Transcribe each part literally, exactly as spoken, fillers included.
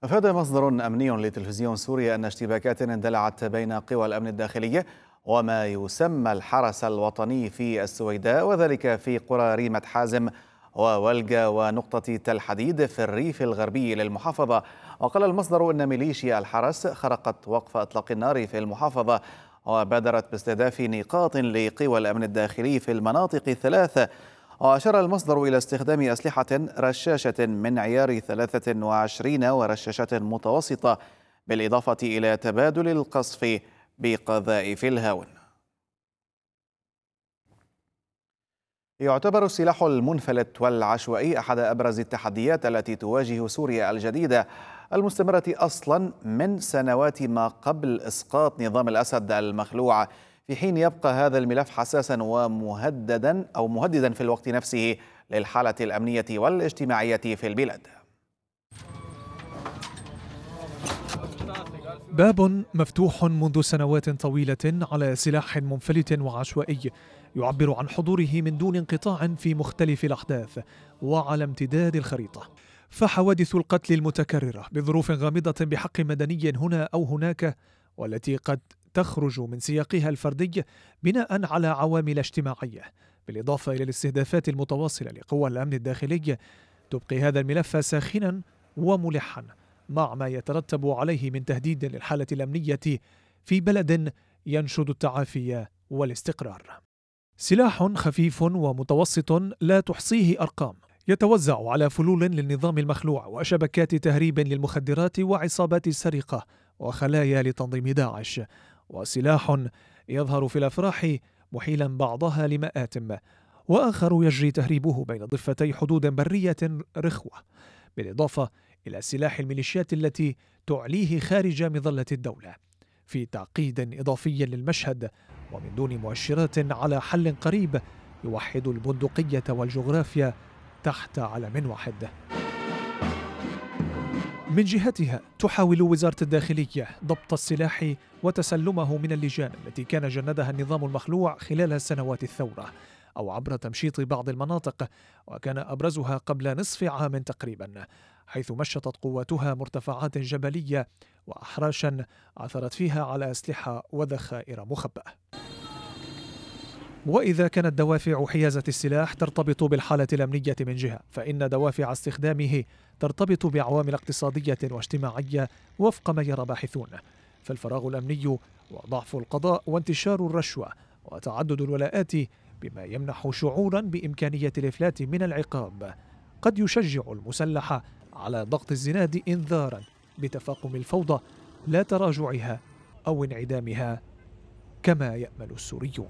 أفاد مصدر أمني لتلفزيون سوريا أن اشتباكات اندلعت بين قوى الأمن الداخلية وما يسمى الحرس الوطني في السويداء، وذلك في قرى ريمة حازم وولجة ونقطة تل حديد في الريف الغربي للمحافظة. وقال المصدر أن ميليشيا الحرس خرقت وقف إطلاق النار في المحافظة وبادرت باستهداف نقاط لقوى الأمن الداخلي في المناطق الثلاث. وأشار المصدر إلى استخدام أسلحة رشاشة من عيار ثلاثة وعشرين ورشاشة متوسطة، بالإضافة إلى تبادل القصف بقذائف الهاون. يعتبر السلاح المنفلت والعشوائي أحد أبرز التحديات التي تواجه سوريا الجديدة، المستمرة أصلا من سنوات ما قبل إسقاط نظام الأسد المخلوع، في حين يبقى هذا الملف حساسا ومهددا أو مهددا في الوقت نفسه للحالة الأمنية والاجتماعية في البلاد. باب مفتوح منذ سنوات طويلة على سلاح منفلت وعشوائي يعبر عن حضوره من دون انقطاع في مختلف الأحداث وعلى امتداد الخريطة. فحوادث القتل المتكررة بظروف غامضة بحق مدني هنا أو هناك، والتي قد تخرج من سياقها الفردي بناء على عوامل اجتماعية، بالإضافة إلى الاستهدافات المتواصلة لقوى الأمن الداخلي، تبقي هذا الملف ساخنا وملحا، مع ما يترتب عليه من تهديد للحالة الأمنية في بلد ينشد التعافي والاستقرار. سلاح خفيف ومتوسط لا تحصيه أرقام، يتوزع على فلول للنظام المخلوع وشبكات تهريب للمخدرات وعصابات السرقة وخلايا لتنظيم داعش، وسلاح يظهر في الأفراح محيلا بعضها لمآتم، وآخر يجري تهريبه بين ضفتي حدود برية رخوة، بالإضافة إلى سلاح الميليشيات التي تعليه خارج مظلة الدولة، في تعقيد إضافي للمشهد ومن دون مؤشرات على حل قريب يوحد البندقية والجغرافيا تحت علم واحد. من جهتها تحاول وزارة الداخلية ضبط السلاح وتسلمه من اللجان التي كان جندها النظام المخلوع خلال سنوات الثورة، أو عبر تمشيط بعض المناطق، وكان أبرزها قبل نصف عام تقريبا، حيث مشطت قواتها مرتفعات جبلية وأحراشا عثرت فيها على أسلحة وذخائر مخبأة. وإذا كانت دوافع حيازة السلاح ترتبط بالحالة الأمنية من جهة، فإن دوافع استخدامه ترتبط بعوامل اقتصادية واجتماعية وفق ما يرى باحثون، فالفراغ الأمني وضعف القضاء وانتشار الرشوة وتعدد الولاءات بما يمنح شعورا بإمكانية الإفلات من العقاب قد يشجع المسلح على ضغط الزناد إنذارا بتفاقم الفوضى لا تراجعها أو انعدامها كما يأمل السوريون.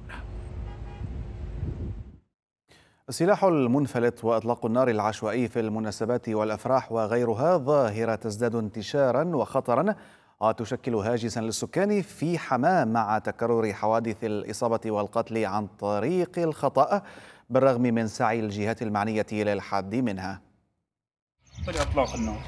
السلاح المنفلت وإطلاق النار العشوائي في المناسبات والأفراح وغيرها ظاهرة تزداد انتشارا وخطرا، وتشكل هاجسا للسكان في حماة مع تكرر حوادث الإصابة والقتل عن طريق الخطأ، بالرغم من سعي الجهات المعنية للحد منها. إطلاق النار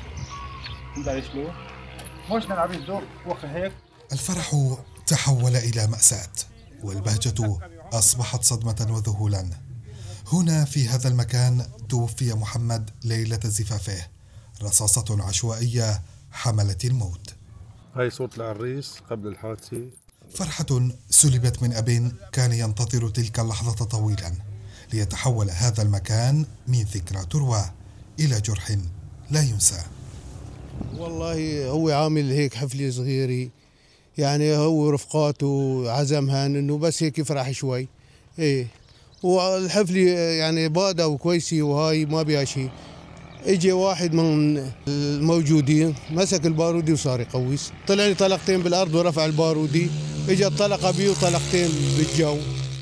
الفرح تحول إلى مأساة، والبهجة أصبحت صدمة وذهولا. هنا في هذا المكان توفي محمد ليلة زفافه، رصاصة عشوائية حملت الموت. هاي صوت العريس قبل الحادثة. فرحة سلبت من أب كان ينتظر تلك اللحظة طويلا، ليتحول هذا المكان من ذكرى تروى إلى جرح لا ينسى. والله هو عامل هيك حفلة صغيرة، يعني هو رفقاته عزمها انه بس هيك يفرح شوي، ايه، والحفلة يعني بادة وكويسة وهاي ما بيها شيء. اجى واحد من الموجودين مسك البارودي وصار يقوس، طلع لي طلقتين بالارض ورفع البارودي، اجى طلقة بيه وطلقتين بالجو.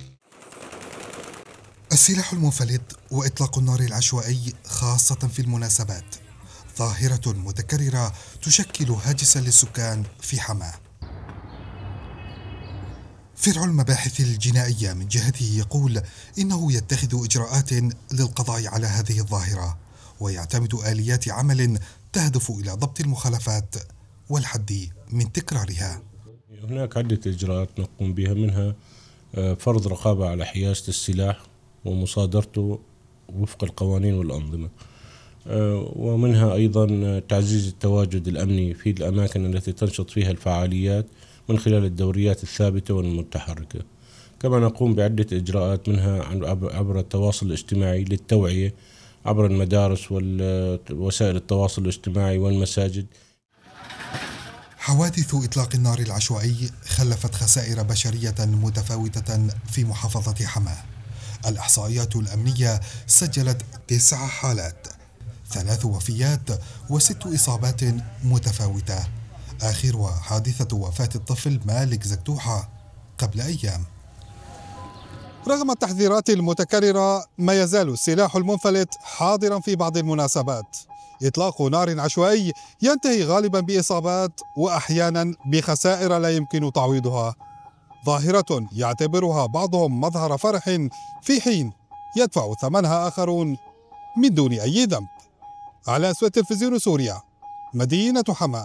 السلاح المنفلت وإطلاق النار العشوائي خاصة في المناسبات ظاهرة متكررة تشكل هاجسا للسكان في حماة. فرع المباحث الجنائية من جهته يقول إنه يتخذ إجراءات للقضاء على هذه الظاهرة، ويعتمد آليات عمل تهدف إلى ضبط المخالفات والحد من تكرارها. هناك عدة إجراءات نقوم بها، منها فرض رقابة على حيازة السلاح ومصادرته وفق القوانين والأنظمة. ومنها أيضا تعزيز التواجد الأمني في الأماكن التي تنشط فيها الفعاليات من خلال الدوريات الثابتة والمتحركة. كما نقوم بعدة إجراءات منها عبر التواصل الاجتماعي للتوعية عبر المدارس ووسائل التواصل الاجتماعي والمساجد. حوادث إطلاق النار العشوائي خلفت خسائر بشرية متفاوتة في محافظة حماة. الإحصائيات الأمنية سجلت تسع حالات، ثلاث وفيات وست إصابات متفاوتة، آخرها حادثة وفاة الطفل مالك زكتوحة قبل أيام. رغم التحذيرات المتكررة ما يزال السلاح المنفلت حاضرا في بعض المناسبات. إطلاق نار عشوائي ينتهي غالبا بإصابات وأحيانا بخسائر لا يمكن تعويضها، ظاهرة يعتبرها بعضهم مظهر فرح في حين يدفع ثمنها آخرون من دون أي ذنب. على أسوة تلفزيون سوريا، مدينة حماة.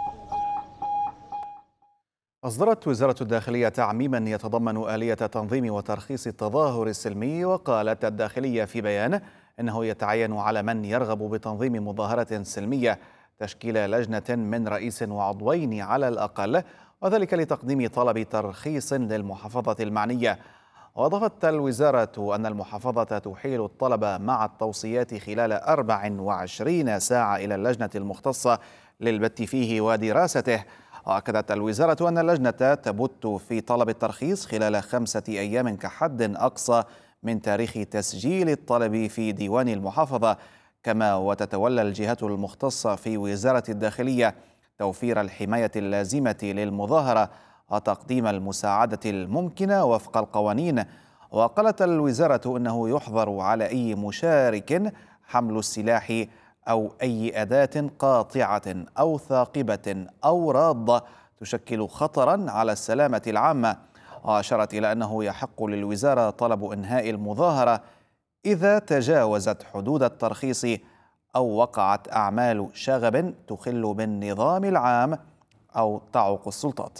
أصدرت وزارة الداخلية تعميما يتضمن آلية تنظيم وترخيص التظاهر السلمي، وقالت الداخلية في بيان إنه يتعين على من يرغب بتنظيم مظاهرة سلمية تشكيل لجنة من رئيس وعضوين على الأقل، وذلك لتقديم طلب ترخيص للمحافظة المعنية. وأضافت الوزارة أن المحافظة تحيل الطلب مع التوصيات خلال أربع وعشرين ساعة إلى اللجنة المختصة للبت فيه ودراسته. وأكدت الوزارة أن اللجنة تبت في طلب الترخيص خلال خمسة أيام كحد أقصى من تاريخ تسجيل الطلب في ديوان المحافظة. كما وتتولى الجهات المختصة في وزارة الداخلية توفير الحماية اللازمة للمظاهرة وتقديم المساعدة الممكنة وفق القوانين. وقالت الوزارة أنه يحظر على أي مشارك حمل السلاح أو أي أداة قاطعة أو ثاقبة أو راضة تشكل خطرا على السلامة العامة. وأشارت إلى أنه يحق للوزارة طلب إنهاء المظاهرة إذا تجاوزت حدود الترخيص أو وقعت أعمال شغب تخل بالنظام العام أو تعوق السلطات.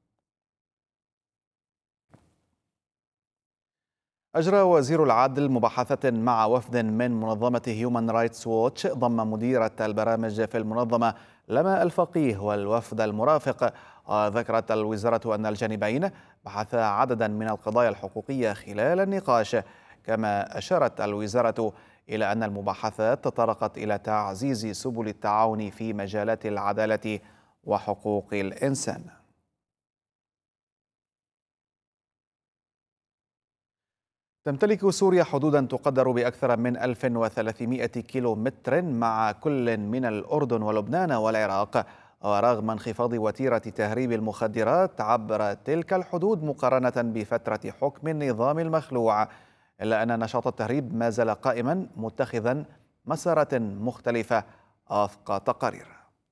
أجرى وزير العدل مباحثة مع وفد من منظمة هيومان رايتس ووتش ضم مديرة البرامج في المنظمة لما الفقيه والوفد المرافق. وذكرت الوزارة أن الجانبين بحثا عددا من القضايا الحقوقية خلال النقاش. كما أشارت الوزارة إلى أن المباحثات تطرقت إلى تعزيز سبل التعاون في مجالات العدالة وحقوق الإنسان. تمتلك سوريا حدودا تقدر بأكثر من ألف وثلاثمائة كيلو متر مع كل من الأردن ولبنان والعراق. ورغم انخفاض وتيرة تهريب المخدرات عبر تلك الحدود مقارنة بفترة حكم النظام المخلوع، إلا أن نشاط التهريب ما زال قائما متخذا مسارات مختلفة وفق تقارير.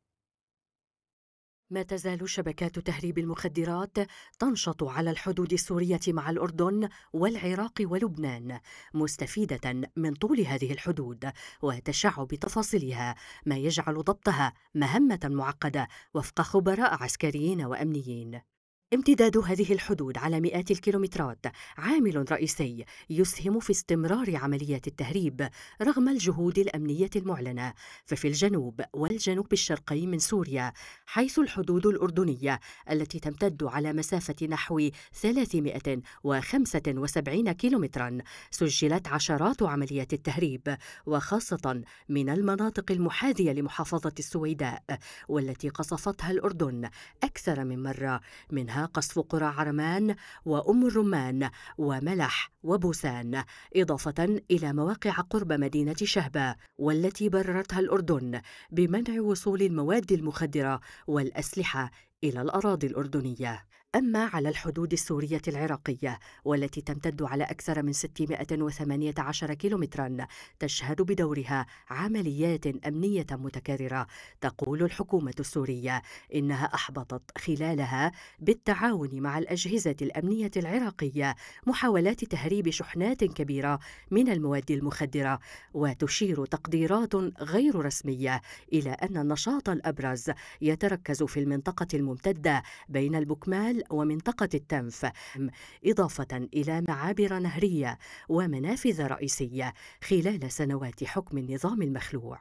ما تزال شبكات تهريب المخدرات تنشط على الحدود السورية مع الأردن والعراق ولبنان، مستفيدة من طول هذه الحدود وتشعب تفاصيلها، ما يجعل ضبطها مهمة معقدة وفق خبراء عسكريين وأمنيين. امتداد هذه الحدود على مئات الكيلومترات عامل رئيسي يسهم في استمرار عمليات التهريب رغم الجهود الأمنية المعلنة. ففي الجنوب والجنوب الشرقي من سوريا، حيث الحدود الأردنية التي تمتد على مسافة نحو ثلاثمائة وخمسة وسبعين كيلومترا، سجلت عشرات عمليات التهريب، وخاصة من المناطق المحاذية لمحافظة السويداء والتي قصفتها الأردن أكثر من مرة، منها قصف قرى عرمان وأم الرمان وملح وبوسان، إضافة إلى مواقع قرب مدينة شهبة والتي بررتها الأردن بمنع وصول المواد المخدرة والأسلحة إلى الأراضي الأردنية. أما على الحدود السورية العراقية والتي تمتد على أكثر من ستمائة وثمانية عشر كيلومترا، تشهد بدورها عمليات أمنية متكررة. تقول الحكومة السورية إنها أحبطت خلالها بالتعاون مع الأجهزة الأمنية العراقية محاولات تهريب شحنات كبيرة من المواد المخدرة، وتشير تقديرات غير رسمية إلى أن النشاط الأبرز يتركز في المنطقة الممتدة بين البكمال ومنطقة التنف، إضافة إلى معابر نهرية ومنافذ رئيسية خلال سنوات حكم النظام المخلوع.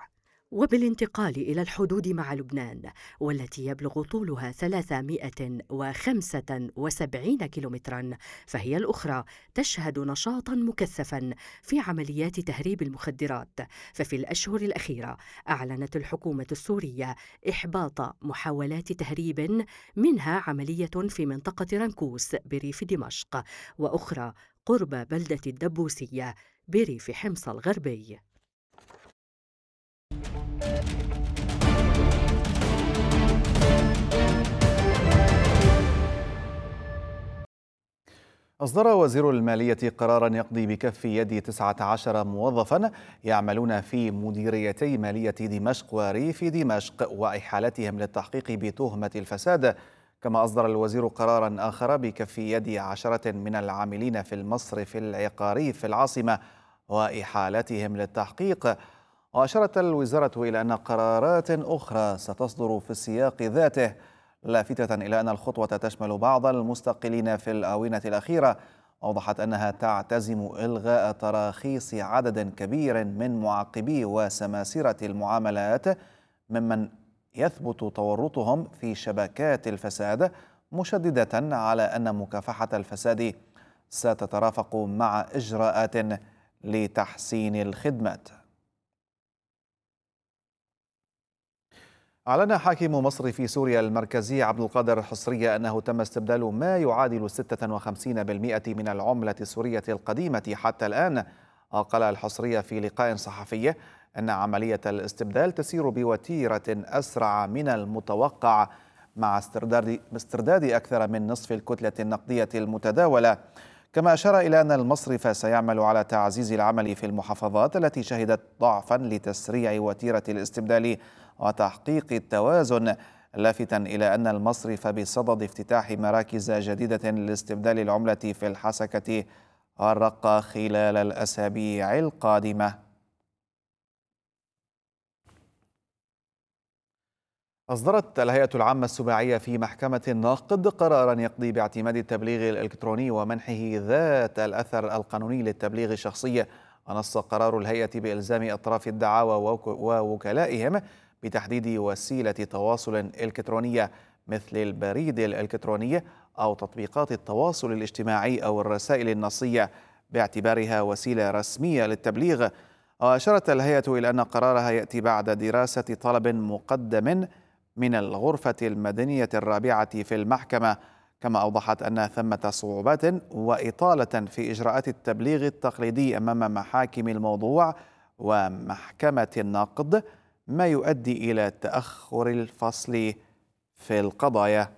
وبالانتقال إلى الحدود مع لبنان والتي يبلغ طولها ثلاثمائة وخمسة وسبعين كيلومترا، فهي الأخرى تشهد نشاطا مكثفا في عمليات تهريب المخدرات. ففي الأشهر الأخيرة أعلنت الحكومة السورية إحباط محاولات تهريب، منها عملية في منطقة رنكوس بريف دمشق، وأخرى قرب بلدة الدبوسية بريف حمص الغربي. أصدر وزير المالية قراراً يقضي بكف يد تسعة عشر موظفاً يعملون في مديريتي مالية دمشق وريف دمشق وإحالتهم للتحقيق بتهمة الفساد. كما أصدر الوزير قراراً آخر بكف يد عشرة من العاملين في المصرف العقاري في العاصمة وإحالتهم للتحقيق. وأشارت الوزارة إلى أن قرارات أخرى ستصدر في السياق ذاته، لافتة إلى أن الخطوة تشمل بعض المستقلين في الآونة الأخيرة. أوضحت أنها تعتزم إلغاء تراخيص عدد كبير من معقبي وسماسرة المعاملات ممن يثبت تورطهم في شبكات الفساد، مشددة على أن مكافحة الفساد ستترافق مع إجراءات لتحسين الخدمات. أعلن حاكم مصرف سوريا المركزي عبد القادر الحصري أنه تم استبدال ما يعادل ستة وخمسين بالمئة من العملة السورية القديمة حتى الآن. قال الحصري في لقاء صحفي أن عملية الاستبدال تسير بوتيرة أسرع من المتوقع مع استرداد استرداد أكثر من نصف الكتلة النقدية المتداولة. كما أشار إلى أن المصرف سيعمل على تعزيز العمل في المحافظات التي شهدت ضعفا لتسريع وتيرة الاستبدال وتحقيق التوازن، لافتا إلى أن المصرف بصدد افتتاح مراكز جديدة لاستبدال العملة في الحسكة والرقة خلال الأسابيع القادمة. أصدرت الهيئة العامة السباعية في محكمة الناقد قراراً يقضي باعتماد التبليغ الإلكتروني ومنحه ذات الأثر القانوني للتبليغ الشخصي. ونص قرار الهيئة بإلزام أطراف الدعاوى ووكلائهم بتحديد وسيلة تواصل إلكترونية مثل البريد الإلكتروني أو تطبيقات التواصل الاجتماعي أو الرسائل النصية باعتبارها وسيلة رسمية للتبليغ. وأشارت الهيئة إلى أن قرارها يأتي بعد دراسة طلب مقدم من الغرفة المدنية الرابعة في المحكمة. كما أوضحت أن ثمة صعوبات وإطالة في إجراءات التبليغ التقليدي أمام محاكم الموضوع ومحكمة النقد، ما يؤدي إلى تأخر الفصل في القضايا.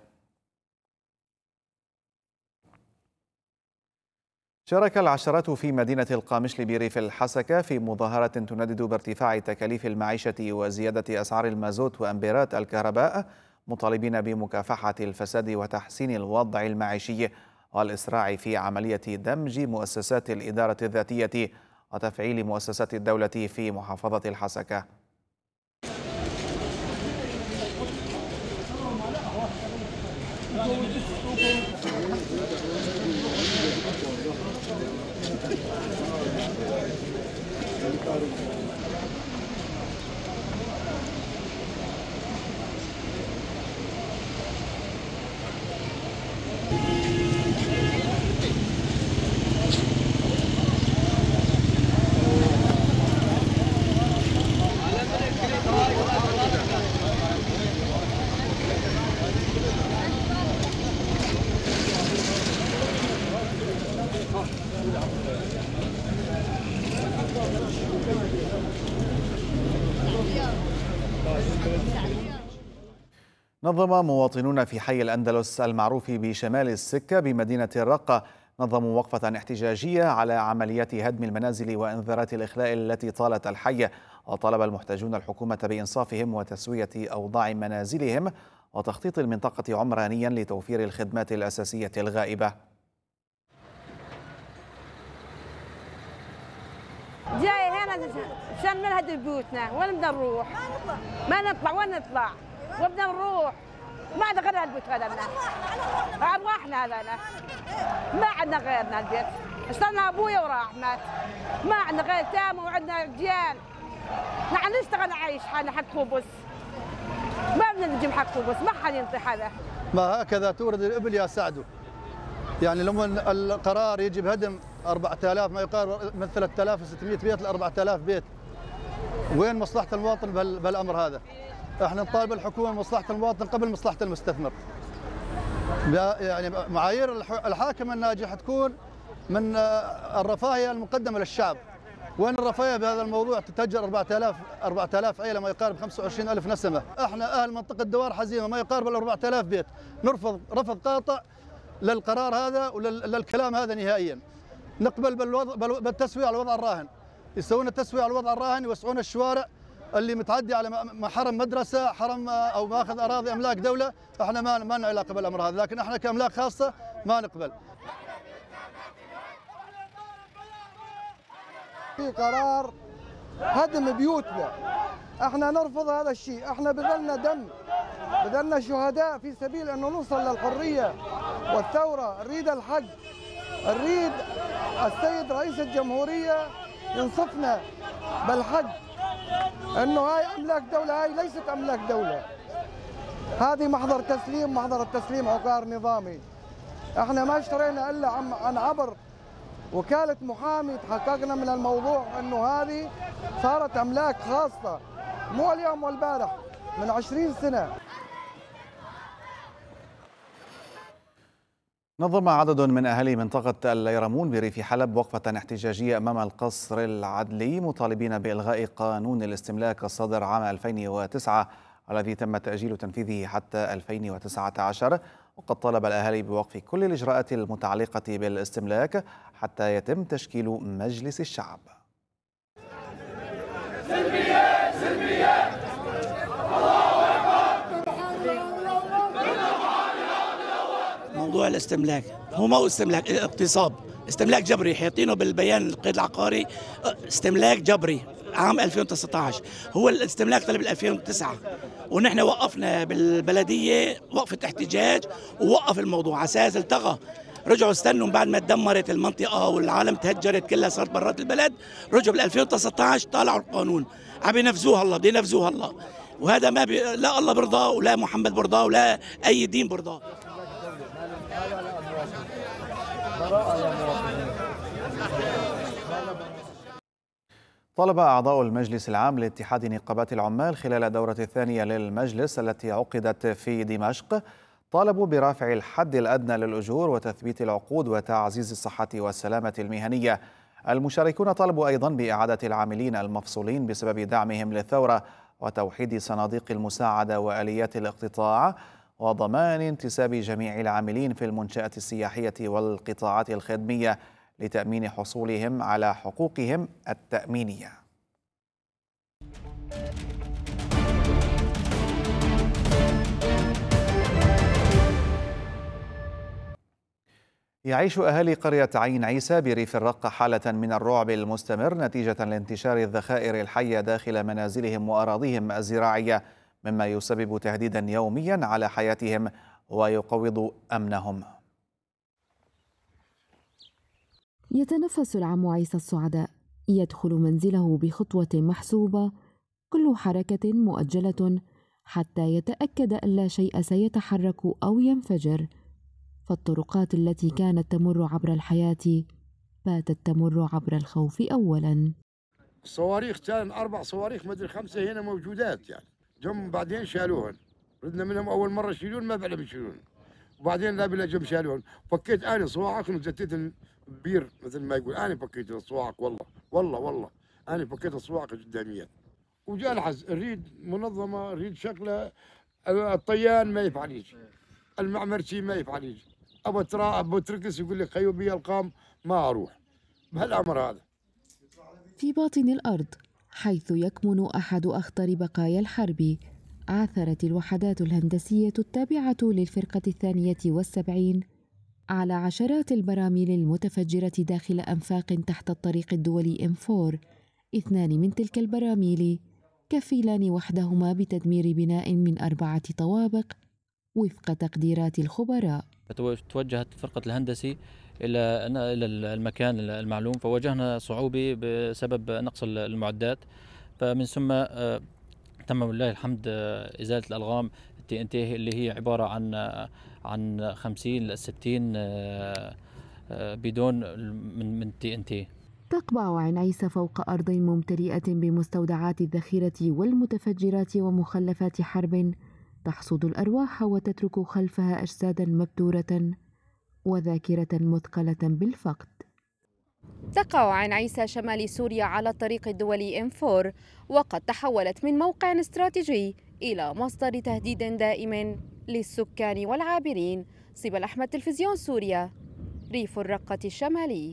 شارك العشرات في مدينة القامشل بريف الحسكة في مظاهرة تندد بارتفاع تكاليف المعيشة وزيادة أسعار المازوت وأمبيرات الكهرباء، مطالبين بمكافحة الفساد وتحسين الوضع المعيشي والإسراع في عملية دمج مؤسسات الإدارة الذاتية وتفعيل مؤسسات الدولة في محافظة الحسكة. نظم مواطنون في حي الأندلس المعروف بشمال السكة بمدينة الرقة نظموا وقفة احتجاجية على عمليات هدم المنازل وإنذارات الإخلاء التي طالت الحي. وطالب المحتجون الحكومة بإنصافهم وتسوية أوضاع منازلهم وتخطيط المنطقة عمرانيا لتوفير الخدمات الأساسية الغائبة. جاي هنا عشان نهدم بيوتنا، وين بدنا نروح؟ ما نطلع، وين نطلع؟ وبدنا نروح، ما عندنا غير البيت هذا، أرواحنا هذا، ما عندنا غيرنا البيت، اشترنا أبويا وراح مات، ما عندنا غير تامة وعندنا رجال، نحن نشتغل نعيش حالنا حق خبز، ما بدنا نجيب حق خبز، ما حد ينطي حدا. ما هكذا تورد الإبل يا سعدو. يعني لما القرار يجي بهدم أربعة آلاف ما يقارب من ثلاثة آلاف وستمئة بيت ل أربعة آلاف بيت، وين مصلحة المواطن بهالأمر هذا؟ احنا نطالب الحكومة مصلحة المواطن قبل مصلحة المستثمر. يعني معايير الحاكم الناجح تكون من الرفاهية المقدمة للشعب. وين الرفاهية بهذا الموضوع؟ تتهجر أربعة آلاف أربعة آلاف عائلة ما يقارب خمسة وعشرين ألف نسمة. احنا أهل منطقة دوار حزيمة ما يقارب ال أربعة آلاف بيت، نرفض رفض قاطع للقرار هذا وللكلام هذا نهائيا. نقبل بالوضع بالتسوية على الوضع الراهن، يسوون التسوية على الوضع الراهن، يوسعون الشوارع اللي متعدي على حرم مدرسة، حرم أو ماخذ أراضي أملاك دولة. احنا ما ما لنا علاقة بالأمر هذا، لكن احنا كأملاك خاصة ما نقبل. في قرار هدم بيوتنا، احنا نرفض هذا الشيء. احنا بذلنا دم، بذلنا شهداء في سبيل انه نوصل للحريه والثوره. نريد الحق، نريد السيد رئيس الجمهوريه ينصفنا بالحق، انه هاي املاك دوله، هاي ليست املاك دوله، هذه محضر تسليم، محضر التسليم عقار نظامي. احنا ما اشترينا الا عن عبر وكالة محامي، تحققنا من الموضوع انه هذه صارت املاك خاصة، مو اليوم والبارح، من عشرين سنة. نظم عدد من أهالي منطقة الليرمون بريف حلب وقفة احتجاجية أمام القصر العدلي مطالبين بإلغاء قانون الاستملاك الصادر عام ألفين وتسعة الذي تم تأجيل تنفيذه حتى ألفين وتسعة عشر. وقد طالب الأهالي بوقف كل الإجراءات المتعلقة بالاستملاك حتى يتم تشكيل مجلس الشعب. سلميات سلميات موضوع الاستملاك هو ما هو استملاك، اغتصاب، استملاك جبري، حاطينه بالبيان القيد العقاري استملاك جبري عام ألفين وتسعة عشر. هو الاستملاك طلب ألفين وتسعة، ونحن وقفنا بالبلديه وقفه احتجاج ووقف الموضوع على اساس التغى. رجعوا استنوا بعد ما تدمرت المنطقه والعالم تهجرت كلها صارت برات البلد، رجعوا بال ألفين وتسعة عشر طالعوا القانون عم ينفذوه هلا، بده ينفذوه هلا، وهذا ما بي... لا الله برضاه ولا محمد برضاه ولا اي دين برضاه. طلب أعضاء المجلس العام لاتحاد نقابات العمال خلال الدورة الثانية للمجلس التي عقدت في دمشق، طالبوا برفع الحد الأدنى للأجور وتثبيت العقود وتعزيز الصحة والسلامة المهنية. المشاركون طلبوا أيضا بإعادة العاملين المفصولين بسبب دعمهم للثورة وتوحيد صناديق المساعدة وآليات الاقتطاع وضمان انتساب جميع العاملين في المنشآت السياحية والقطاعات الخدمية لتأمين حصولهم على حقوقهم التأمينية. يعيش أهالي قرية عين عيسى بريف الرقة حالة من الرعب المستمر نتيجة لانتشار الذخائر الحية داخل منازلهم وأراضيهم الزراعية، مما يسبب تهديدا يوميا على حياتهم ويقوض أمنهم. يتنفس العم عيسى السعداء، يدخل منزله بخطوة محسوبة، كل حركة مؤجلة حتى يتأكد أن لا شيء سيتحرك أو ينفجر. فالطرقات التي كانت تمر عبر الحياة باتت تمر عبر الخوف أولا. الصواريخ كان أربع صواريخ مدري خمسة هنا موجودات، يعني جم بعدين شالوهن، ردنا منهم أول مرة يشيلون ما بعلم يشيلون، وبعدين لا بلا جم شالوهن. فكيت أنا صواعق وزتيت البير مثل ما يقول، أنا فكيت الصواعق والله والله والله أنا فكيت الصواعق قداميات. وجاء الحز نريد منظمة، نريد شكله، الطيان ما يفعل يجي، المعمرشي ما يفعل يجي، أبو ترى أبو تركس يقول لك خيو بي القام ما أروح بهالأمر هذا. في باطن الأرض حيث يكمن أحد أخطر بقايا الحرب، عثرت الوحدات الهندسية التابعة للفرقة الثانية والسبعين على عشرات البراميل المتفجرة داخل أنفاق تحت الطريق الدولي إم أربعة. اثنان من تلك البراميل كفيلان وحدهما بتدمير بناء من أربعة طوابق وفق تقديرات الخبراء. توجهت فرقة الهندسي إلى إلى المكان المعلوم، فواجهنا صعوبة بسبب نقص المعدات، فمن ثم تم ولله الحمد إزالة الألغام التي ان تي اللي هي عبارة عن عن خمسين ل ستين بدون من من تي ان تي. تقبع عين عيسى فوق أرض ممتلئة بمستودعات الذخيرة والمتفجرات ومخلفات حرب تحصد الأرواح وتترك خلفها أجسادا مبتورة وذاكرة مثقلة بالفقد. تقع عين عيسى شمال سوريا على الطريق الدولي إم أربعة، وقد تحولت من موقع استراتيجي إلى مصدر تهديد دائم للسكان والعابرين. صبا أحمد، تلفزيون سوريا، ريف الرقة الشمالي.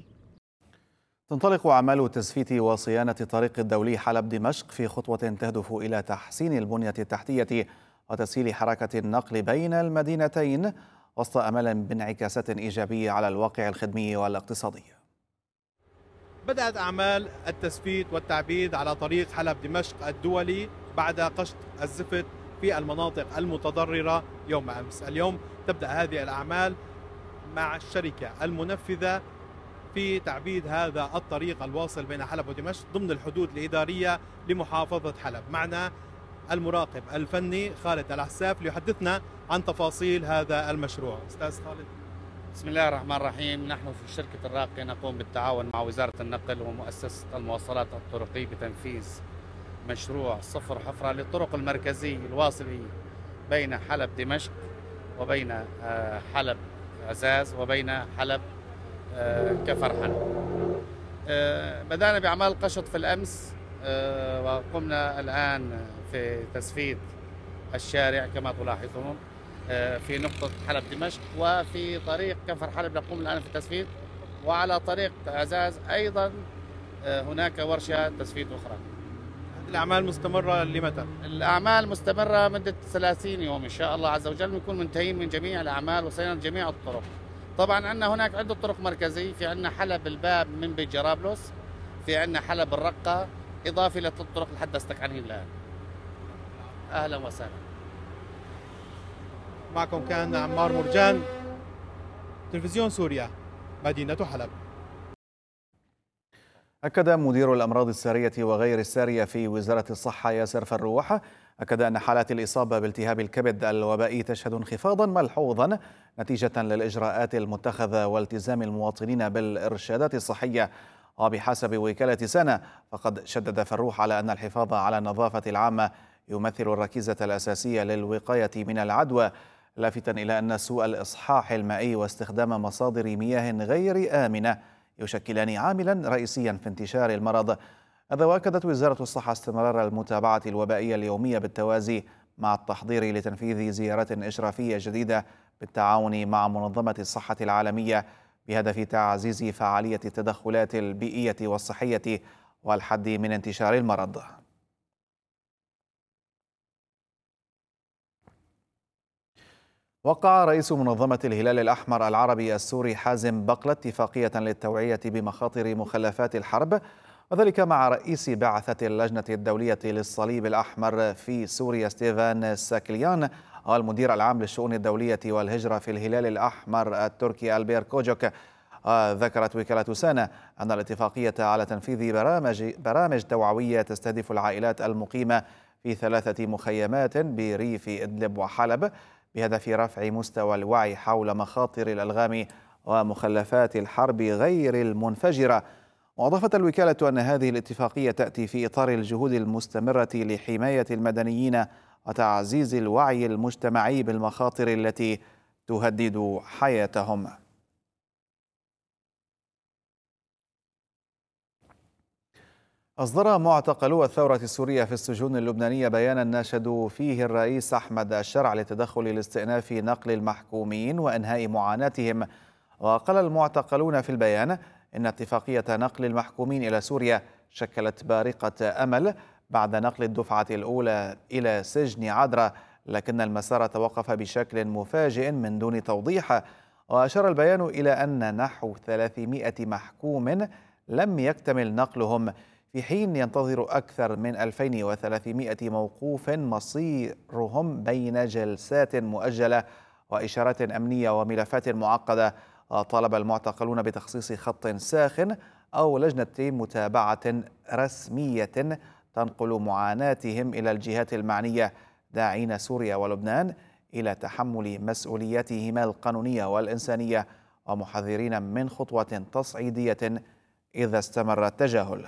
تنطلق أعمال تسفيت وصيانة طريق الدولي حلب دمشق في خطوة تهدف إلى تحسين البنية التحتية وتسهيل حركة النقل بين المدينتين وسط أمل بانعكاسات إيجابية على الواقع الخدمي والاقتصادي. بدأت أعمال التسفيت والتعبيد على طريق حلب دمشق الدولي بعد قشط الزفت في المناطق المتضررة يوم أمس. اليوم تبدأ هذه الأعمال مع الشركة المنفذة في تعبيد هذا الطريق الواصل بين حلب ودمشق ضمن الحدود الإدارية لمحافظة حلب. معنا المراقب الفني خالد العساف ليحدثنا عن تفاصيل هذا المشروع. أستاذ خالد. بسم الله الرحمن الرحيم. نحن في شركة الراقية نقوم بالتعاون مع وزارة النقل ومؤسسة المواصلات الطرقية بتنفيذ مشروع صفر حفرة للطرق المركزية الواصلة بين حلب دمشق وبين حلب عزاز وبين حلب كفر حلب. بدأنا بأعمال القشط في الأمس وقمنا الآن في تسفيت الشارع كما تلاحظون في نقطة حلب دمشق، وفي طريق كفر حلب نقوم الآن في التسفيت، وعلى طريق عزاز أيضا هناك ورشة تسفيت أخرى. الأعمال مستمرة لمتى؟ الأعمال مستمرة مدة ثلاثين يوم إن شاء الله عز وجل، نكون منتهين من جميع الأعمال وصيانة جميع الطرق. طبعا عندنا هناك عدة طرق مركزية، في عندنا حلب الباب من بيت جرابلس، في عندنا حلب الرقة، إضافة للطرق اللي حدثتك عنها الآن. أهلا وسهلا. معكم كان عمار مرجان، تلفزيون سوريا، مدينة حلب. أكد مدير الأمراض السارية وغير السارية في وزارة الصحة ياسر فروح أكد أن حالات الإصابة بالتهاب الكبد الوبائي تشهد انخفاضا ملحوظا نتيجة للإجراءات المتخذة والتزام المواطنين بالإرشادات الصحية. وبحسب وكالة سنة فقد شدد فروح على أن الحفاظ على النظافة العامة يمثل الركيزة الأساسية للوقاية من العدوى، لافتا إلى أن سوء الإصحاح المائي واستخدام مصادر مياه غير آمنة يشكلان عاملا رئيسيا في انتشار المرض. هذا وأكدت وزارة الصحة استمرار المتابعة الوبائية اليومية بالتوازي مع التحضير لتنفيذ زيارات إشرافية جديدة بالتعاون مع منظمة الصحة العالمية بهدف تعزيز فعالية التدخلات البيئية والصحية والحد من انتشار المرض. وقع رئيس منظمة الهلال الأحمر العربي السوري حازم بقلة اتفاقية للتوعية بمخاطر مخلفات الحرب، وذلك مع رئيس بعثة اللجنة الدولية للصليب الأحمر في سوريا ستيفان ساكليان والمدير العام للشؤون الدولية والهجرة في الهلال الأحمر التركي ألبير كوجوك. ذكرت وكالة سانا أن الاتفاقية على تنفيذ برامج, برامج توعوية تستهدف العائلات المقيمة في ثلاثة مخيمات بريف إدلب وحلب بهدف رفع مستوى الوعي حول مخاطر الألغام ومخلفات الحرب غير المنفجرة. وأضافت الوكالة أن هذه الاتفاقية تأتي في إطار الجهود المستمرة لحماية المدنيين وتعزيز الوعي المجتمعي بالمخاطر التي تهدد حياتهم. أصدر معتقلو الثورة السورية في السجون اللبنانية بيانا ناشدوا فيه الرئيس أحمد الشرع للتدخل لاستئناف نقل المحكومين وإنهاء معاناتهم. وقال المعتقلون في البيان إن اتفاقية نقل المحكومين إلى سوريا شكلت بارقة أمل بعد نقل الدفعة الأولى إلى سجن عدرا، لكن المسار توقف بشكل مفاجئ من دون توضيح. وأشار البيان إلى أن نحو ثلاثمائة محكوم لم يكتمل نقلهم، في حين ينتظر أكثر من ألفين وثلاثمائة موقوف مصيرهم بين جلسات مؤجلة وإشارات أمنية وملفات معقدة. طالب المعتقلون بتخصيص خط ساخن أو لجنة متابعة رسمية تنقل معاناتهم إلى الجهات المعنية، داعين سوريا ولبنان إلى تحمل مسؤولياتهما القانونية والإنسانية، ومحذرين من خطوة تصعيدية إذا استمر التجاهل.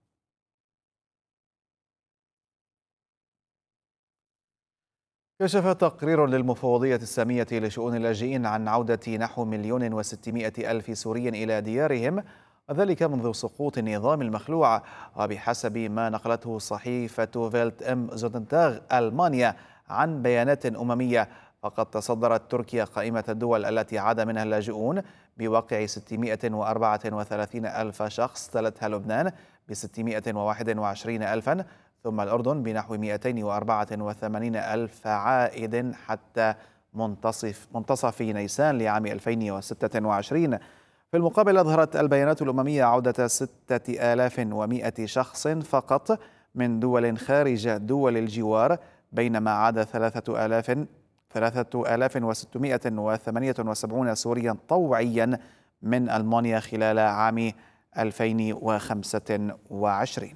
كشف تقرير للمفوضية السامية لشؤون اللاجئين عن عودة نحو مليون وستمائة ألف سوري إلى ديارهم، وذلك منذ سقوط النظام المخلوع. وبحسب ما نقلته صحيفة فيلت ام زوتنتاغ ألمانيا عن بيانات أممية، فقد تصدرت تركيا قائمة الدول التي عاد منها اللاجئون بواقع ستمائة وأربعة وثلاثين ألف شخص، تلتها لبنان ب ستمائة وواحد وعشرين ألفا، ثم الأردن بنحو مائتين وأربعة وثمانين ألف عائد حتى منتصف منتصف نيسان لعام ألفين وستة وعشرين. في المقابل أظهرت البيانات الأممية عودة ستة آلاف ومائة شخص فقط من دول خارج دول الجوار، بينما عاد ثلاثة آلاف ثلاثة آلاف وستمائة وثمانية وسبعين سوريا طوعيا من ألمانيا خلال عام ألفين وخمسة وعشرين.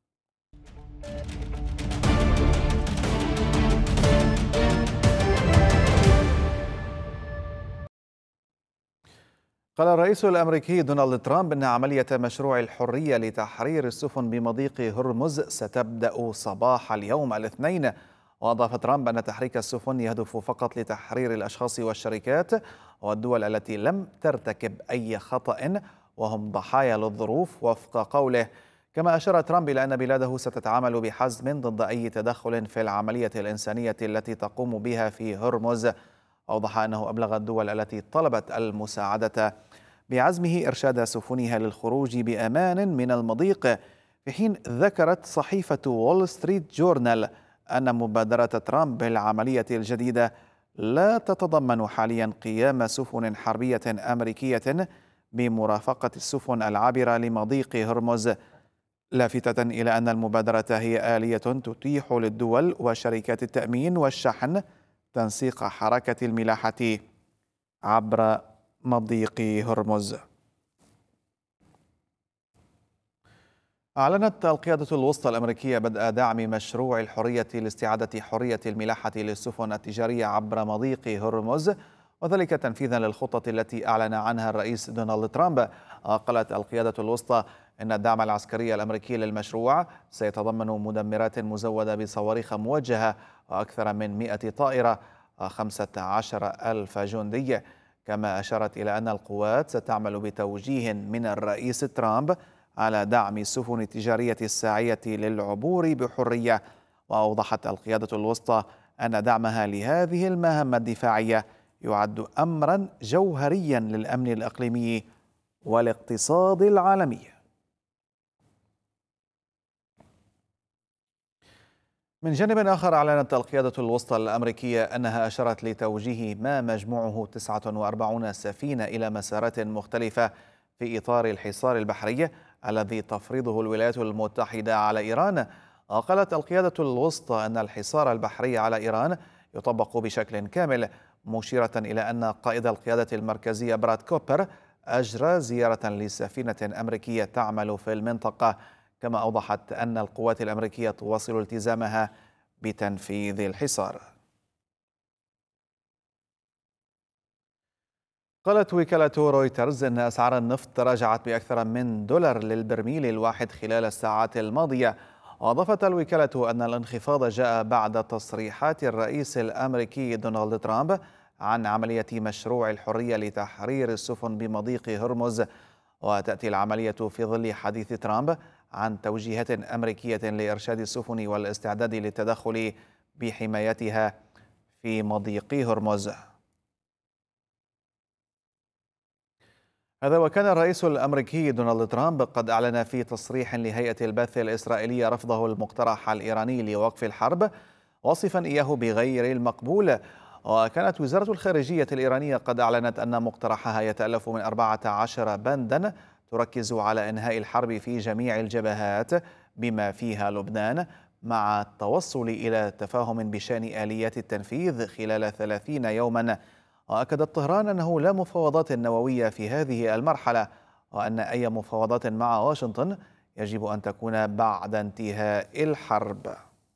قال الرئيس الأمريكي دونالد ترامب أن عملية مشروع الحرية لتحرير السفن بمضيق هرمز ستبدأ صباح اليوم الاثنين. وأضاف ترامب أن تحريك السفن يهدف فقط لتحرير الأشخاص والشركات والدول التي لم ترتكب أي خطأ وهم ضحايا للظروف وفق قوله. كما أشار ترامب إلى أن بلاده ستتعامل بحزم ضد أي تدخل في العملية الإنسانية التي تقوم بها في هرمز. أوضح أنه أبلغ الدول التي طلبت المساعدة بعزمه إرشاد سفنها للخروج بأمان من المضيق، في حين ذكرت صحيفة وول ستريت جورنال أن مبادرة ترامب بالعملية الجديدة لا تتضمن حاليا قيام سفن حربية أمريكية بمرافقة السفن العابرة لمضيق هرمز، لافتة إلى أن المبادرة هي آلية تتيح للدول وشركات التأمين والشحن تنسيق حركة الملاحة عبر مضيق هرمز. أعلنت القيادة الوسطى الأمريكية بدء دعم مشروع الحرية لاستعادة حرية الملاحة للسفن التجارية عبر مضيق هرمز، وذلك تنفيذا للخطة التي أعلن عنها الرئيس دونالد ترامب. قالت القيادة الوسطى إن الدعم العسكري الأمريكي للمشروع سيتضمن مدمرات مزودة بصواريخ موجهة وأكثر من مئة طائرة وخمسة عشر ألف جندي. كما أشارت إلى أن القوات ستعمل بتوجيه من الرئيس ترامب على دعم السفن التجارية الساعية للعبور بحرية. وأوضحت القيادة الوسطى أن دعمها لهذه المهمة الدفاعية يعد أمرا جوهريا للأمن الإقليمي والاقتصاد العالمي. من جانب آخر، أعلنت القيادة الوسطى الأمريكية أنها أشارت لتوجيه ما مجموعه تسعة وأربعين سفينة إلى مسارات مختلفة في إطار الحصار البحري الذي تفرضه الولايات المتحدة على إيران. وقالت القيادة الوسطى أن الحصار البحري على إيران يطبق بشكل كامل، مشيرة إلى أن قائد القيادة المركزية براد كوبر أجرى زيارة لسفينة أمريكية تعمل في المنطقة. كما أوضحت أن القوات الأمريكية تواصل التزامها بتنفيذ الحصار. قالت وكالة رويترز أن أسعار النفط تراجعت بأكثر من دولار للبرميل الواحد خلال الساعات الماضية. وأضافت الوكالة أن الانخفاض جاء بعد تصريحات الرئيس الأمريكي دونالد ترامب عن عملية مشروع الحرية لتحرير السفن بمضيق هرمز. وتأتي العملية في ظل حديث ترامب عن توجيهات أمريكية لإرشاد السفن والاستعداد للتدخل بحمايتها في مضيق هرمز. هذا وكان الرئيس الأمريكي دونالد ترامب قد أعلن في تصريح لهيئة البث الإسرائيلية رفضه المقترح الإيراني لوقف الحرب، واصفا إياه بغير المقبول. وكانت وزارة الخارجية الإيرانية قد أعلنت أن مقترحها يتألف من أربعة عشر بندا تركز على إنهاء الحرب في جميع الجبهات بما فيها لبنان، مع التوصل إلى تفاهم بشأن آليات التنفيذ خلال ثلاثين يوما. وأكدت طهران أنه لا مفاوضات نووية في هذه المرحلة، وأن أي مفاوضات مع واشنطن يجب أن تكون بعد انتهاء الحرب.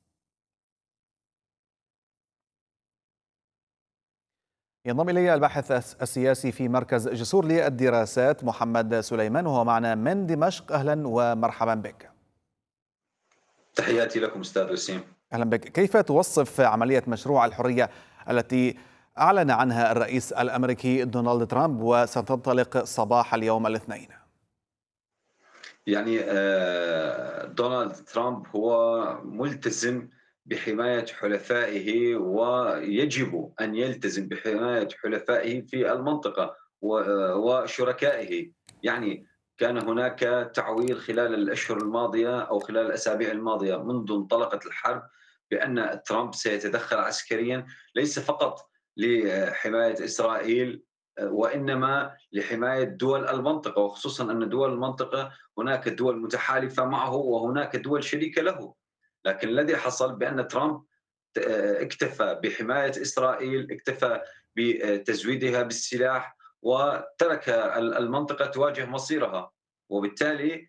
ينضم إلي الباحث السياسي في مركز جسور للدراسات محمد سليمان، وهو معنا من دمشق. أهلا ومرحبا بك. تحياتي لكم أستاذ وسيم. أهلا بك. كيف توصف عملية مشروع الحرية التي أعلن عنها الرئيس الأمريكي دونالد ترامب وستنطلق صباح اليوم الاثنين؟ يعني دونالد ترامب هو ملتزم بحماية حلفائه، ويجب أن يلتزم بحماية حلفائه في المنطقة وشركائه. يعني كان هناك تعويل خلال الأشهر الماضية أو خلال الأسابيع الماضية منذ انطلقت الحرب بأن ترامب سيتدخل عسكريا، ليس فقط لحماية إسرائيل وإنما لحماية دول المنطقة، وخصوصا أن دول المنطقة هناك دول متحالفة معه وهناك دول شريكة له. لكن الذي حصل بأن ترامب اكتفى بحماية إسرائيل، اكتفى بتزويدها بالسلاح، وترك المنطقة تواجه مصيرها. وبالتالي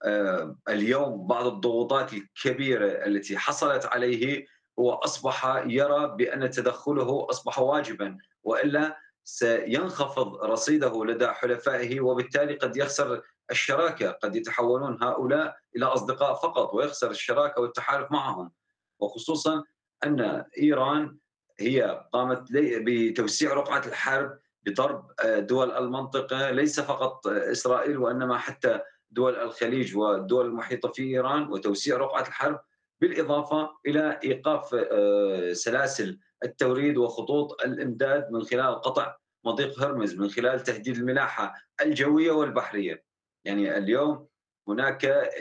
اليوم بعض الضغوطات الكبيرة التي حصلت عليه هو أصبح يرى بأن تدخله أصبح واجبا، وإلا سينخفض رصيده لدى حلفائه، وبالتالي قد يخسر الشراكة، قد يتحولون هؤلاء إلى أصدقاء فقط ويخسر الشراكة والتحالف معهم. وخصوصا أن إيران هي قامت بتوسيع رقعة الحرب بضرب دول المنطقة، ليس فقط إسرائيل وإنما حتى دول الخليج والدول المحيطة في إيران، وتوسيع رقعة الحرب بالإضافة إلى إيقاف سلاسل التوريد وخطوط الإمداد من خلال قطع مضيق هرمز، من خلال تهديد الملاحة الجوية والبحرية. يعني اليوم هناك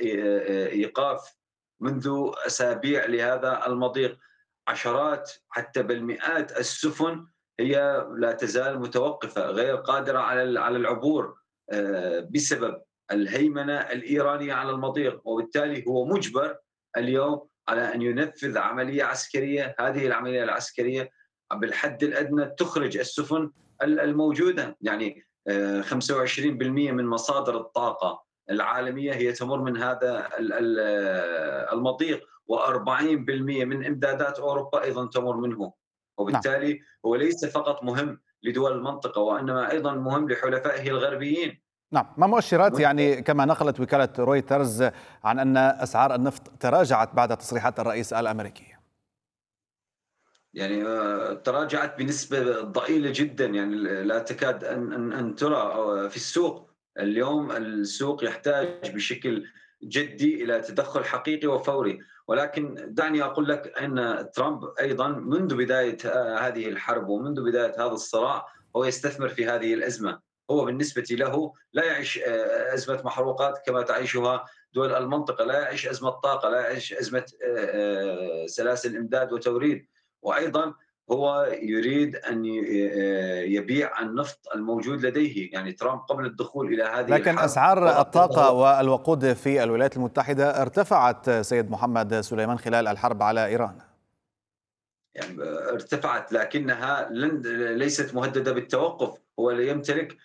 إيقاف منذ أسابيع لهذا المضيق، عشرات حتى بالمئات السفن هي لا تزال متوقفة غير قادرة على على العبور بسبب الهيمنة الإيرانية على المضيق، وبالتالي هو مجبر اليوم على أن ينفذ عملية عسكرية. هذه العملية العسكرية بالحد الأدنى تخرج السفن الموجودة. يعني خمسة وعشرين بالمئة من مصادر الطاقة العالمية هي تمر من هذا المضيق، وأربعين بالمئة من إمدادات أوروبا أيضا تمر منه. وبالتالي هو ليس فقط مهم لدول المنطقة وإنما أيضا مهم لحلفائه الغربيين. نعم، ما مؤشرات يعني كما نقلت وكالة رويترز عن أن أسعار النفط تراجعت بعد تصريحات الرئيس الأمريكي؟ يعني تراجعت بنسبة ضئيلة جدا، يعني لا تكاد أن, أن, أن ترى في السوق. اليوم السوق يحتاج بشكل جدي إلى تدخل حقيقي وفوري. ولكن دعني أقول لك أن ترامب أيضا منذ بداية هذه الحرب ومنذ بداية هذا الصراع هو يستثمر في هذه الأزمة. هو بالنسبة له لا يعيش أزمة محروقات كما تعيشها دول المنطقة، لا يعيش أزمة طاقة، لا يعيش أزمة سلاسل إمداد وتوريد. وأيضا هو يريد أن يبيع النفط الموجود لديه. يعني ترامب قبل الدخول إلى هذه لكن الحرب أسعار الطاقة والوقود في الولايات المتحدة ارتفعت سيد محمد سليمان خلال الحرب على إيران. يعني ارتفعت لكنها لن ليست مهددة بالتوقف. هو يمتلك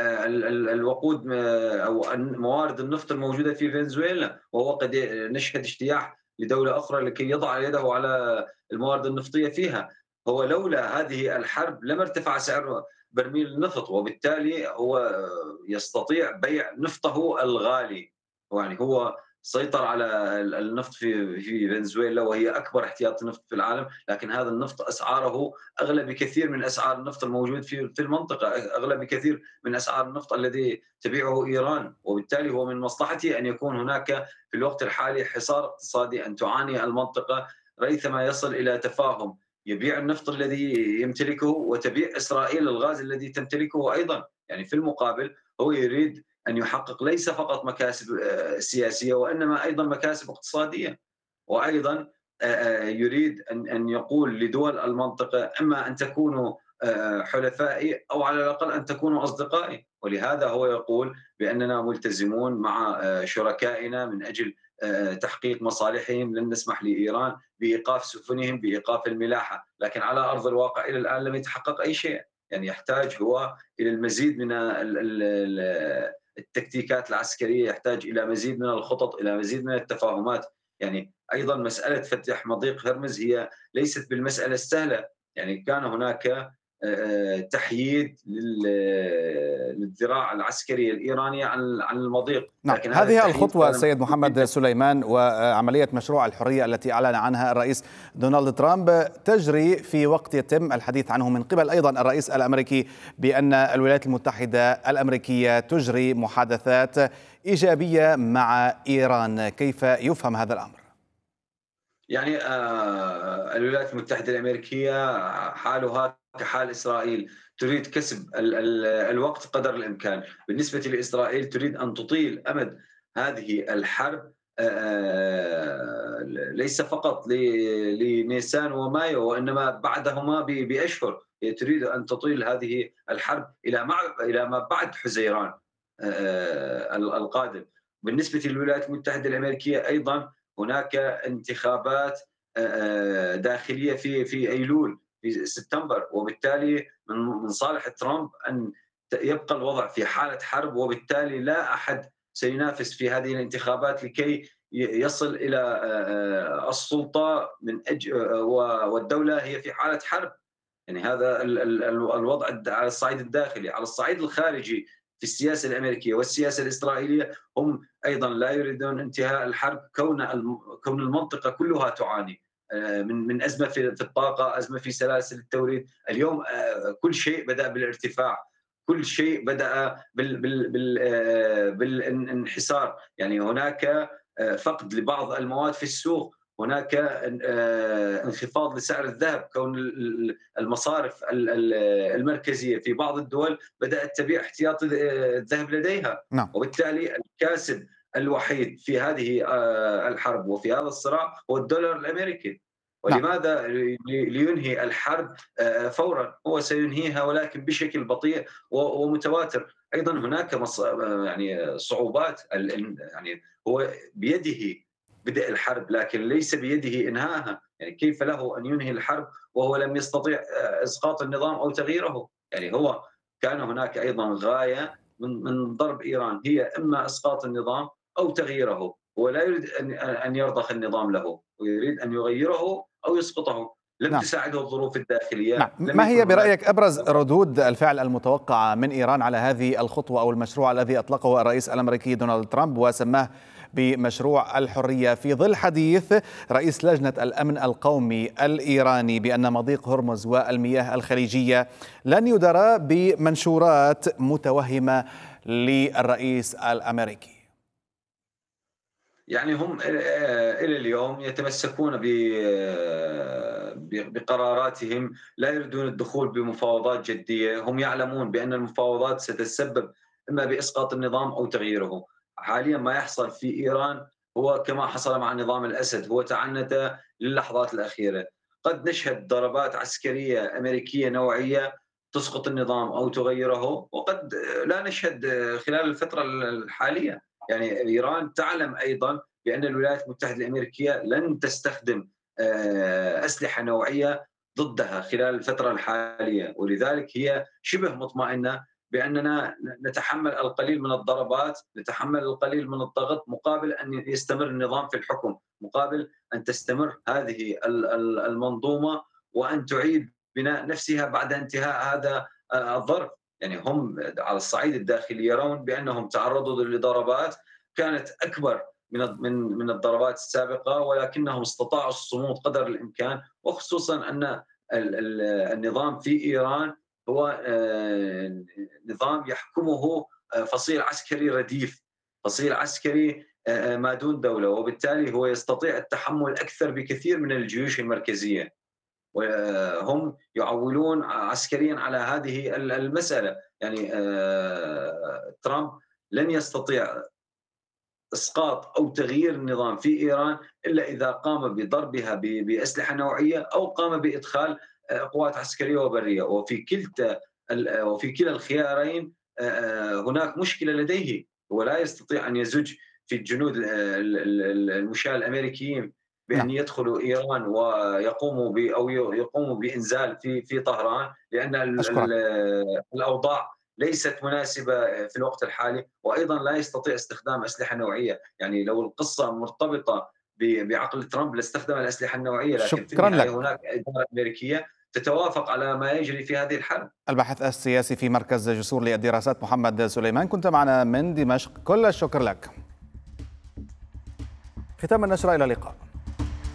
الوقود أو موارد النفط الموجودة في فنزويلا، وهو قد نشهد اجتياح لدولة أخرى لكي يضع يده على الموارد النفطية فيها. هو لولا هذه الحرب لما ارتفع سعر برميل النفط، وبالتالي هو يستطيع بيع نفطه الغالي. يعني هو سيطر على النفط في في فنزويلا وهي اكبر احتياط نفط في العالم، لكن هذا النفط اسعاره اغلى بكثير من اسعار النفط الموجود في في المنطقه، اغلى بكثير من اسعار النفط الذي تبيعه ايران. وبالتالي هو من مصلحته ان يكون هناك في الوقت الحالي حصار اقتصادي، ان تعاني المنطقه ريثما يصل الى تفاهم يبيع النفط الذي يمتلكه وتبيع اسرائيل الغاز الذي تمتلكه ايضا. يعني في المقابل هو يريد أن يحقق ليس فقط مكاسب سياسية وإنما أيضا مكاسب اقتصادية. وأيضا يريد أن يقول لدول المنطقة إما أن تكونوا حلفائي أو على الأقل أن تكونوا أصدقائي. ولهذا هو يقول بأننا ملتزمون مع شركائنا من أجل تحقيق مصالحهم، لن نسمح لإيران بإيقاف سفنهم بإيقاف الملاحة. لكن على أرض الواقع إلى الآن لم يتحقق أي شيء. يعني يحتاج هو إلى المزيد من التكتيكات العسكرية، يحتاج إلى مزيد من الخطط، إلى مزيد من التفاهمات. يعني أيضا مسألة فتح مضيق هرمز هي ليست بالمسألة السهلة، يعني كان هناك تحييد للذراع العسكرية الإيرانية عن المضيق. نعم، لكن هذه الخطوة السيد محمد سليمان وعملية مشروع الحرية التي أعلن عنها الرئيس دونالد ترامب تجري في وقت يتم الحديث عنه من قبل أيضا الرئيس الأمريكي بأن الولايات المتحدة الأمريكية تجري محادثات إيجابية مع إيران. كيف يفهم هذا الأمر؟ يعني الولايات المتحدة الأمريكية حالها كحال إسرائيل، تريد كسب الوقت قدر الإمكان. بالنسبة لإسرائيل تريد أن تطيل أمد هذه الحرب ليس فقط لنيسان ومايو وإنما بعدهما بأشهر. تريد أن تطيل هذه الحرب إلى إلى ما بعد حزيران القادم. بالنسبة للولايات المتحدة الأمريكية أيضا هناك انتخابات داخلية في في أيلول في سبتمبر، وبالتالي من صالح ترامب أن يبقى الوضع في حالة حرب، وبالتالي لا أحد سينافس في هذه الانتخابات لكي يصل إلى السلطة من أجل والدولة هي في حالة حرب. يعني هذا الوضع على الصعيد الداخلي. على الصعيد الخارجي في السياسة الأمريكية والسياسة الإسرائيلية هم أيضا لا يريدون انتهاء الحرب، كون كون المنطقة كلها تعاني من من أزمة في الطاقة، أزمة في سلاسل التوريد. اليوم كل شيء بدأ بالارتفاع، كل شيء بدأ بال بال بال بالانحسار. يعني هناك فقد لبعض المواد في السوق، هناك انخفاض لسعر الذهب، كون المصارف المركزية في بعض الدول بدأت تبيع احتياطي الذهب لديها. نعم. وبالتالي الكاسب الوحيد في هذه الحرب وفي هذا الصراع هو الدولار الأمريكي. ولماذا؟ لينهي الحرب فورا. هو سينهيها ولكن بشكل بطيء ومتواتر. أيضا هناك يعني صعوبات، يعني هو بيده بدء الحرب لكن ليس بيده إنهائها. يعني كيف له أن ينهي الحرب وهو لم يستطيع إسقاط النظام أو تغييره؟ يعني هو كان هناك أيضا غاية من من ضرب إيران، هي إما إسقاط النظام أو تغييره. هو لا يريد أن يرضخ النظام له، ويريد أن يغيره أو يسقطه. لم نعم. تساعده الظروف الداخلية. نعم. ما هي برأيك أبرز ردود الفعل المتوقعة من إيران على هذه الخطوة أو المشروع الذي أطلقه الرئيس الأمريكي دونالد ترامب وسماه بمشروع الحرية، في ظل حديث رئيس لجنة الأمن القومي الإيراني بأن مضيق هرمز والمياه الخليجية لن يدرى بمنشورات متوهمة للرئيس الأمريكي؟ يعني هم إلى اليوم يتمسكون بقراراتهم، لا يريدون الدخول بمفاوضات جدية. هم يعلمون بأن المفاوضات ستتسبب إما بإسقاط النظام أو تغييره. حاليا ما يحصل في إيران هو كما حصل مع نظام الأسد، هو تعنت للحظات الأخيرة. قد نشهد ضربات عسكرية أمريكية نوعية تسقط النظام أو تغيره، وقد لا نشهد خلال الفترة الحالية. يعني إيران تعلم أيضا بأن الولايات المتحدة الأمريكية لن تستخدم أسلحة نوعية ضدها خلال الفترة الحالية، ولذلك هي شبه مطمئنة بأننا نتحمل القليل من الضربات، نتحمل القليل من الضغط مقابل أن يستمر النظام في الحكم، مقابل أن تستمر هذه المنظومة وأن تعيد بناء نفسها بعد انتهاء هذا الظرف. يعني هم على الصعيد الداخلي يرون بأنهم تعرضوا لضربات كانت أكبر من من من الضربات السابقة، ولكنهم استطاعوا الصمود قدر الإمكان، وخصوصا أن النظام في إيران هو نظام يحكمه فصيل عسكري رديف، فصيل عسكري ما دون دولة، وبالتالي هو يستطيع التحمل أكثر بكثير من الجيوش المركزية. وهم يعولون عسكريا على هذه المسألة. يعني ترامب لن يستطيع إسقاط أو تغيير النظام في إيران إلا إذا قام بضربها بأسلحة نوعية أو قام بإدخال قوات عسكرية وبرية، وفي كلتا وفي كلا الخيارين هناك مشكلة لديه. هو لا يستطيع أن يزج في الجنود المشاة الأمريكيين بأن يدخلوا إيران ويقوموا ب أو يقوموا بإنزال في في طهران، لأن الأوضاع ليست مناسبة في الوقت الحالي، وأيضا لا يستطيع استخدام أسلحة نوعية. يعني لو القصة مرتبطة بعقل ترامب لاستخدم الأسلحة النووية، لكن في النهاية هناك إدارة أمريكية تتوافق على ما يجري في هذه الحرب. الباحث السياسي في مركز جسور للدراسات محمد سليمان، كنت معنا من دمشق، كل الشكر لك. ختام النشرة، إلى اللقاء.